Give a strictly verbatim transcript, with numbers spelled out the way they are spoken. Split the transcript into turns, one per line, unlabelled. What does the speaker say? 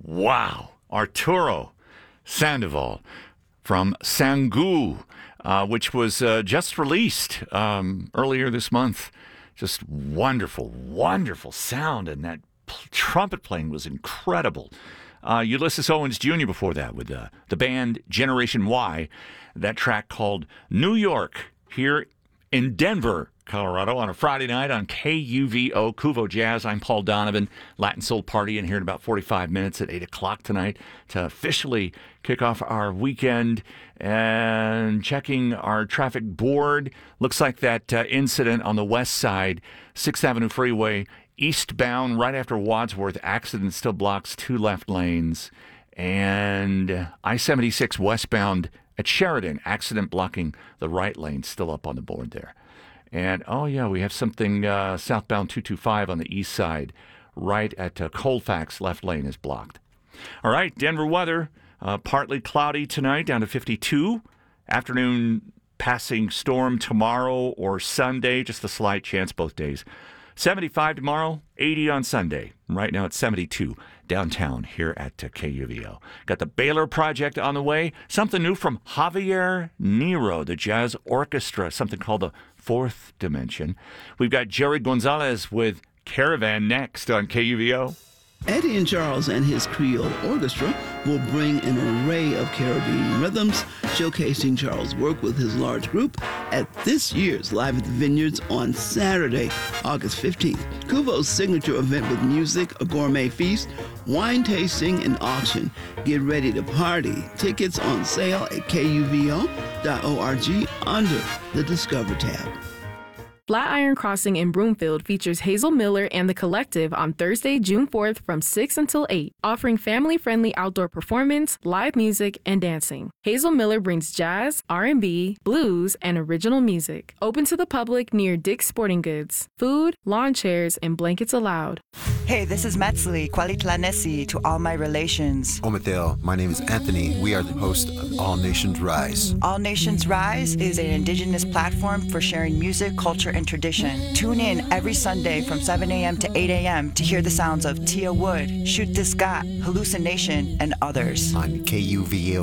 Wow. Arturo Sandoval from Sangu, uh, which was uh, just released um, earlier this month. Just wonderful, wonderful sound, and that p- trumpet playing was incredible. Uh, Ulysses Owens Junior before that with uh, the band Generation Y, that track called New York here in Denver, Colorado, on a Friday night on K U V O, Kuvo Jazz. I'm Paul Donovan, Latin Soul Party in here in about forty-five minutes at eight o'clock tonight to officially kick off our weekend. And checking our traffic board, looks like that uh, incident on the west side, sixth Avenue Freeway, eastbound right after Wadsworth, accident still blocks two left lanes. And I seventy-six westbound at Sheridan, accident blocking the right lane, still up on the board there. And, oh, yeah, we have something uh, southbound two twenty-five on the east side, right at uh, Colfax, left lane is blocked. All right, Denver weather, uh, partly cloudy tonight, down to fifty-two. Afternoon passing storm tomorrow or Sunday, just a slight chance both days. seventy-five tomorrow, eighty on Sunday. Right now it's seventy-two downtown here at uh, K U V O. Got the Baylor Project on the way. Something new from Javier Nero, the jazz orchestra, something called the Fourth Dimension. We've got Jerry Gonzalez with Caravan next on K U V O.
Eddie and Charles and his Creole Orchestra will bring an array of Caribbean rhythms, showcasing Charles' work with his large group at this year's Live at the Vineyards on Saturday, August fifteenth. Kuvo's signature event with music, a gourmet feast, wine tasting, and auction. Get ready to party. Tickets on sale at K U V O dot org under the Discover tab.
Flatiron Crossing in Broomfield features Hazel Miller and the Collective on Thursday, June fourth from six until eight, offering family-friendly outdoor performance, live music, and dancing. Hazel Miller brings jazz, R and B, blues, and original music. Open to the public near Dick's Sporting Goods. Food, lawn chairs, and blankets allowed.
Hey, this is Metzli, Kwalitlanesi to all my relations.
Omathel, my name is Anthony. We are the host of All Nations Rise.
All Nations Rise is an indigenous platform for sharing music, culture, and tradition. Tune in every Sunday from seven a.m. to eight a.m. to hear the sounds of Tia Wood, Shoot This Got, Hallucination, and others.
On K U V O